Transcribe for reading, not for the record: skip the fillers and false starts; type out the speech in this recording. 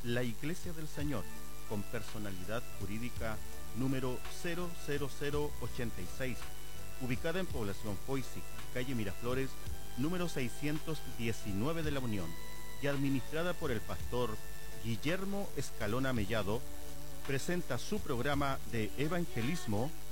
La Iglesia del Señor, con personalidad jurídica número 00086, ubicada en Población Foisi, calle Miraflores, número 619 de La Unión, y administrada por el pastor Guillermo Escalona Mellado, presenta su programa de evangelismo